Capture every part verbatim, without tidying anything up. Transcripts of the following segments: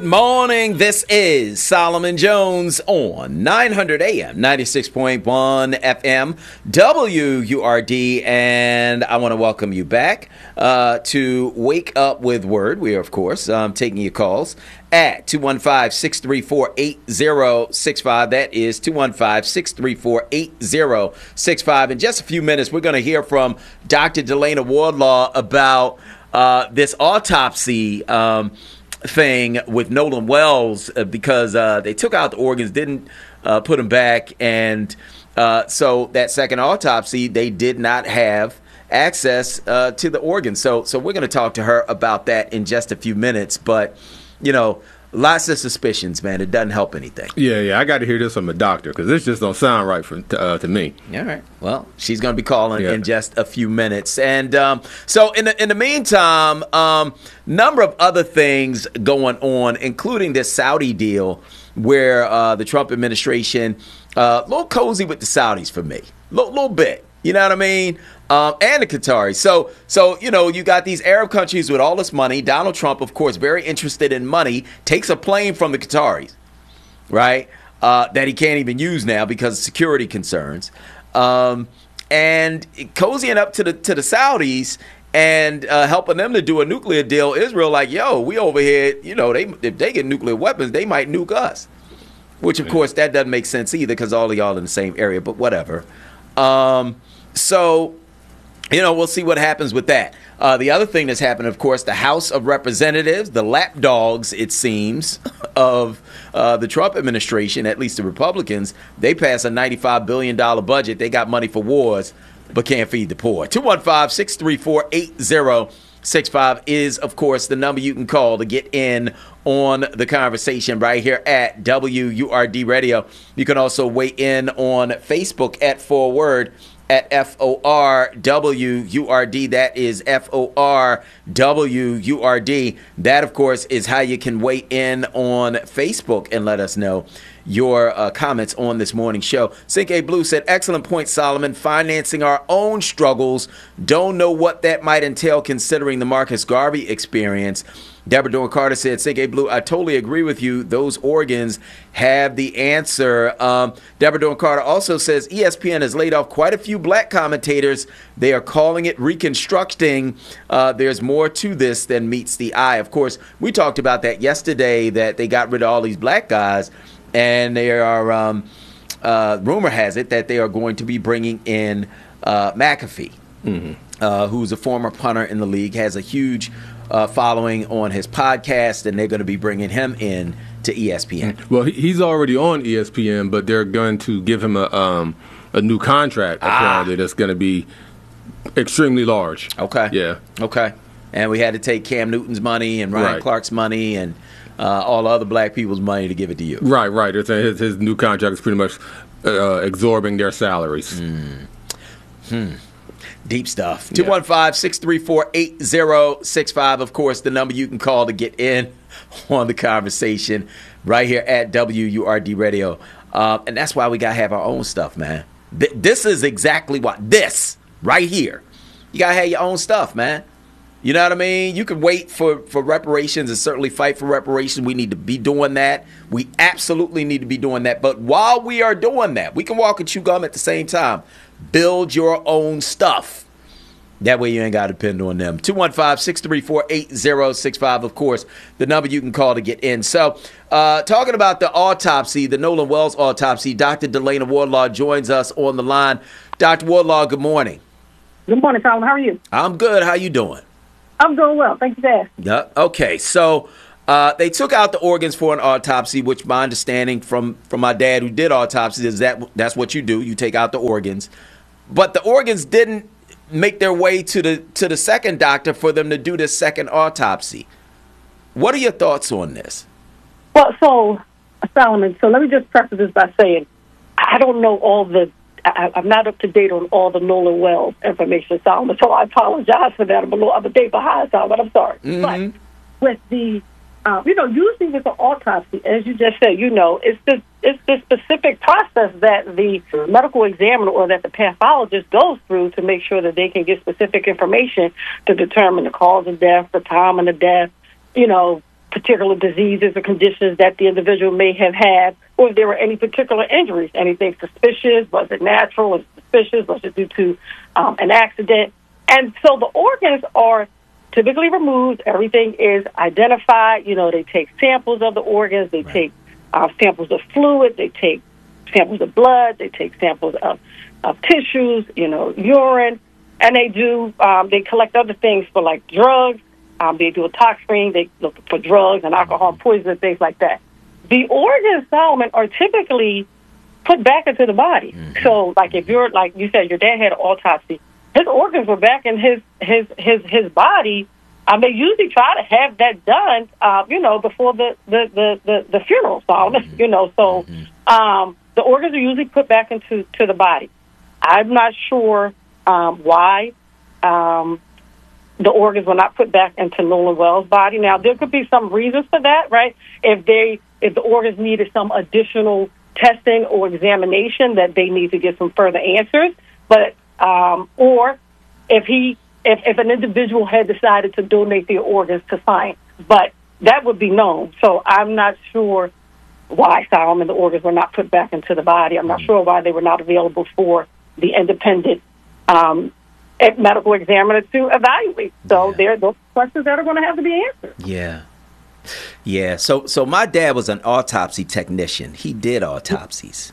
morning. This is Solomon Jones on nine hundred A M, ninety-six point one F M, W U R D, and I want to welcome you back uh, to Wake Up with Word. We are, of course, um, taking your calls at two one five, six three four, eight zero six five. That is two one five, six three four, eight zero six five. In just a few minutes, we're going to hear from Doctor Delana Wardlaw about uh, this autopsy um thing with Nolan Wells uh, because uh, they took out the organs, didn't uh, put them back, and uh, so that second autopsy, they did not have access uh, to the organs. So, so we're going to talk to her about that in just a few minutes. But, you know, lots of suspicions, man. It doesn't help anything. Yeah, yeah. I got to hear this from a doctor because this just don't sound right for uh, to me. All right. Well, she's going to be calling yeah. in just a few minutes. And um, so in the, in the meantime, um, number of other things going on, including this Saudi deal where uh, the Trump administration, a uh, little cozy with the Saudis for me, a little, little bit. You know what I mean? Um, and the Qataris. So, so you know, you got these Arab countries with all this money. Donald Trump, of course, very interested in money, takes a plane from the Qataris, right, uh, that he can't even use now because of security concerns, um, and cozying up to the to the Saudis and uh, helping them to do a nuclear deal. Israel, like, yo, we over here, you know, they if they get nuclear weapons, they might nuke us, which, of course, that doesn't make sense either because all of y'all in the same area, but whatever. Um, so, you know, we'll see what happens with that. Uh, the other thing that's happened, of course, the House of Representatives, the lapdogs, it seems, of uh, the Trump administration, at least the Republicans, they passed a ninety-five billion dollars budget. They got money for wars, but can't feed the poor. two one five, six three four, eight zero six five is, of course, the number you can call to get in on the conversation right here at W U R D Radio. You can also weigh in on Facebook at Forward at F O R W U R D. That is F O R W U R D. That, of course, is how you can weigh in on Facebook and let us know your uh, comments on this morning's show. Cinque Blue said, excellent point, Solomon. Financing our own struggles. Don't know what that might entail considering the Marcus Garvey experience. Deborah Dorn Carter said, Cinque Blue, I totally agree with you. Those organs have the answer. Um, Deborah Dorn Carter also says E S P N has laid off quite a few black commentators. They are calling it reconstructing. Uh, there's more to this than meets the eye. Of course, we talked about that yesterday, that they got rid of all these black guys, and they are, um, uh, rumor has it that they are going to be bringing in uh, McAfee, mm-hmm. uh, who's a former punter in the league, has a huge Uh, following on his podcast, and they're going to be bringing him in to E S P N. Well, he's already on E S P N, but they're going to give him a um, a new contract apparently ah. that's going to be extremely large. Okay. Yeah. Okay. And we had to take Cam Newton's money and Ryan right. Clark's money and uh, all the other black people's money to give it to you. Right, right. It's, his, his new contract is pretty much uh, absorbing their salaries. Mm. Hmm. Deep stuff. two one five, six three four, eight zero six five. Of course, the number you can call to get in on the conversation right here at W U R D Radio. Uh, and that's why we got to have our own stuff, man. Th- this is exactly what, this right here. You got to have your own stuff, man. You know what I mean? You can wait for, for reparations and certainly fight for reparations. We need to be doing that. We absolutely need to be doing that. But while we are doing that, we can walk and chew gum at the same time. Build your own stuff. That way you ain't got to depend on them. two one five, six three four, eight zero six five, of course, the number you can call to get in. So, uh, talking about the autopsy, the Nolan Wells autopsy, Doctor Delana Wardlaw joins us on the line. Doctor Wardlaw, good morning. Good morning, Tom. How are you? I'm good. How you doing? I'm doing well. Thank you for asking. Yeah. Okay. So, uh, they took out the organs for an autopsy, which my understanding from, from my dad who did autopsies is that that's what you do. You take out the organs. But the organs didn't make their way to the to the second doctor for them to do this second autopsy. What are your thoughts on this? Well, so, Solomon, so let me just preface this by saying I don't know all the, I, I'm not up to date on all the Nolan Wells information, Solomon, so I apologize for that. I'm a little, I'm a day behind, Solomon, I'm sorry. Mm-hmm. But with the, um, you know, usually with the autopsy, as you just said, you know, it's the it's the specific process that the medical examiner or that the pathologist goes through to make sure that they can get specific information to determine the cause of death, the time of the death, you know, particular diseases or conditions that the individual may have had, or if there were any particular injuries, anything suspicious. Was it natural? Was it suspicious? Was it due to um, an accident? And so the organs are typically removed. Everything is identified. You know, they take samples of the organs. They right. take uh, samples of fluid. They take samples of blood. They take samples of, of tissues, you know, urine. And they do, um, they collect other things for, like, drugs. Um, they do a tox screen. They look for drugs and alcohol and poison and things like that. The organs, Solomon, are typically put back into the body. Mm-hmm. So, like, if you're, like you said, your dad had an autopsy, his organs were back in his his his, his body. Um, they usually try to have that done, uh, you know, before the, the, the, the, the funeral, Solomon, mm-hmm. you know. So mm-hmm. um, the organs are usually put back into to the body. I'm not sure um, why um, the organs were not put back into Nolan Wells' body. Now, there could be some reasons for that, right? If they if the organs needed some additional testing or examination, that they need to get some further answers. But um, or if he if, if an individual had decided to donate their organs to science, but that would be known. So I'm not sure why, Solomon, the organs were not put back into the body. I'm not sure why they were not available for the independent um, medical examiner to evaluate. So yeah. there are those questions that are going to have to be answered. Yeah. Yeah. So so my dad was an autopsy technician. He did autopsies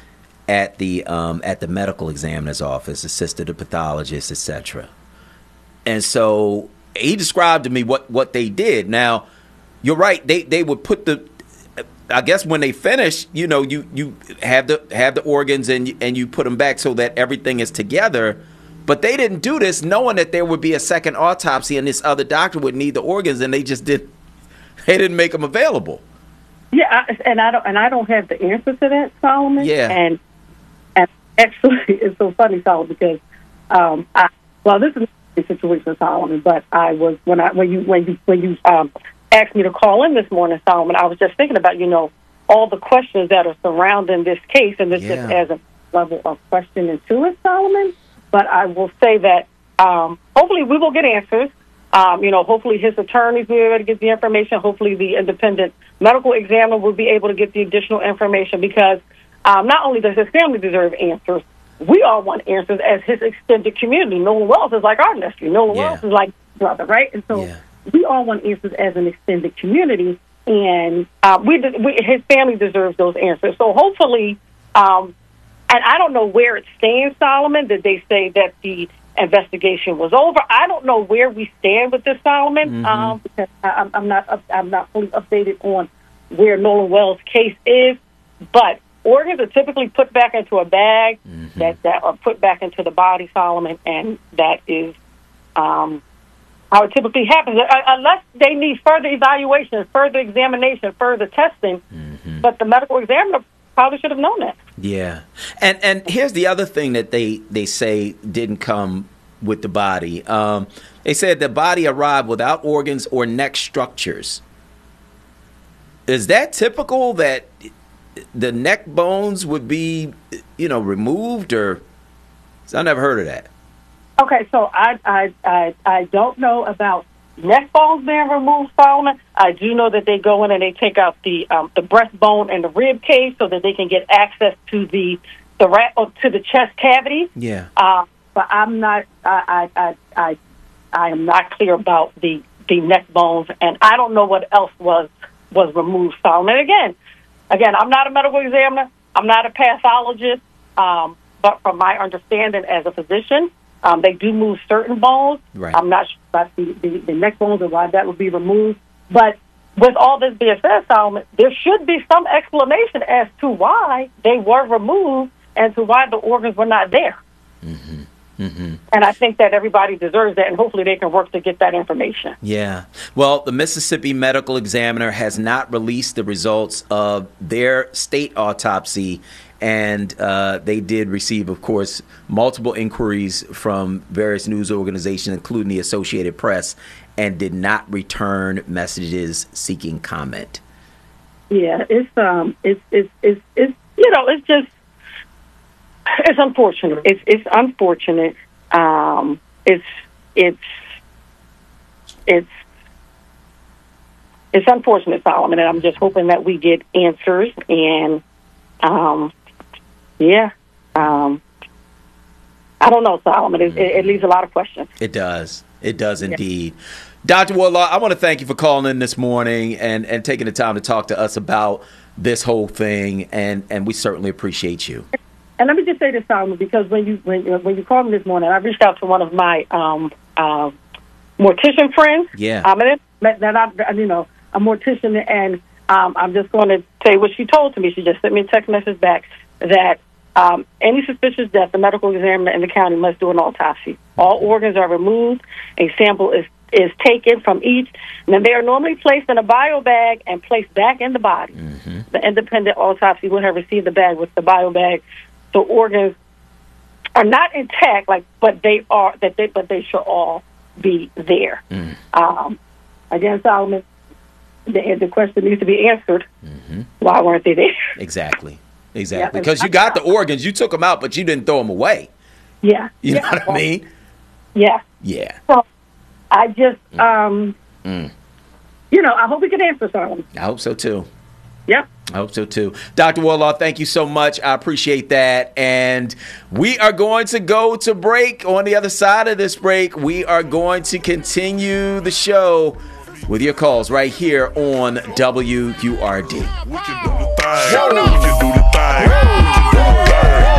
at the um, at the medical examiner's office, assisted a pathologist, et cetera. And so he described to me what, what they did. Now, you're right. They they would put the, I guess when they finish, you know, you, you have the have the organs and and you put them back so that everything is together. But they didn't do this knowing that there would be a second autopsy and this other doctor would need the organs, and they just did. They didn't make them available. Yeah, I, and I don't and I don't have the answer to that, Solomon. Yeah, and and actually, it's so funny, Solomon, because um, I, well, this is a situation, Solomon. But I was when I when you when you when you um, asked me to call in this morning, Solomon, I was just thinking about you know all the questions that are surrounding this case, and this yeah. just as a level of question into it, Solomon. But I will say that um, hopefully we will get answers. Um, you know, hopefully his attorneys will be able to get the information. Hopefully the independent medical examiner will be able to get the additional information because um, not only does his family deserve answers, we all want answers as his extended community. Nolan Wells is like our nephew. Nolan yeah. Wells is like brother, right? And so yeah. we all want answers as an extended community, and uh, we, we his family deserves those answers. So hopefully, um, and I don't know where it stands, Solomon, that they say that the investigation was over. I don't know where we stand with this, Solomon, mm-hmm. um, because I, I'm not up, I'm not fully updated on where Nolan Wells' case is. But organs are typically put back into a bag mm-hmm. that, that are put back into the body, Solomon, and that is um, how it typically happens, uh, unless they need further evaluation, further examination, further testing. Mm-hmm. But the medical examiner probably should have known that. Yeah. And and here's the other thing that they, they say didn't come with the body. Um, they said the body arrived without organs or neck structures. Is that typical that the neck bones would be, you know, removed or? I never heard of that. Okay, so I I I, I don't know about neck bones being removed, Solomon. I do know that they go in and they take out the um, the breastbone and the rib cage so that they can get access to the the rat or to the chest cavity. Yeah. Uh, but I'm not. I, I I I I am not clear about the, the neck bones, and I don't know what else was was removed, Solomon. Again, again, I'm not a medical examiner. I'm not a pathologist. Um, but from my understanding as a physician, Um, they do move certain bones. Right. I'm not sure about the, the, the neck bones or why that would be removed. But with all this being said, Solomon, there should be some explanation as to why they were removed and to why the organs were not there. Mm-hmm. Mm-hmm. And I think that everybody deserves that, and hopefully they can work to get that information. Yeah. Well, the Mississippi Medical Examiner has not released the results of their state autopsy. And uh, they did receive, of course, multiple inquiries from various news organizations, including the Associated Press, and did not return messages seeking comment. Yeah, it's um, it's it's it's, it's you know, it's just it's unfortunate. It's it's unfortunate. Um, it's it's it's it's unfortunate, Solomon, and I'm just hoping that we get answers. And um, yeah, um, I don't know, Solomon. It, it, it leaves a lot of questions. It does. It does indeed. Yeah. Doctor Wardlaw, I want to thank you for calling in this morning and, and taking the time to talk to us about this whole thing, and, and we certainly appreciate you. And let me just say this, Solomon, because when you when, when you called me this morning, I reached out to one of my um, uh, mortician friends. Yeah. Um, and it, that I, you know, a mortician, and um, I'm just going to say what she told to me. She just sent me a text message back that um, any suspicious death, the medical examiner in the county must do an autopsy. All organs are removed. A sample is, is taken from each, and then they are normally placed in a bio bag and placed back in the body. Mm-hmm. The independent autopsy will have received the bag with the bio bag. So organs are not intact, like, but they are that they, but they should all be there. Mm. Um, again, Solomon, the, the question needs to be answered. Mm-hmm. Why weren't they there? Exactly, exactly. Because yeah, you got the organs, you took them out, but you didn't throw them away. Yeah, you yeah. know what I mean? Yeah, yeah. So I just, um, mm. you know, I hope we can answer something. I hope so too. Yep. I hope so too. Doctor Wardlaw, thank you so much. I appreciate that. And we are going to go to break. On the other side of this break, we are going to continue the show with your calls right here on W U R D. We can do the thing. We can do the thing.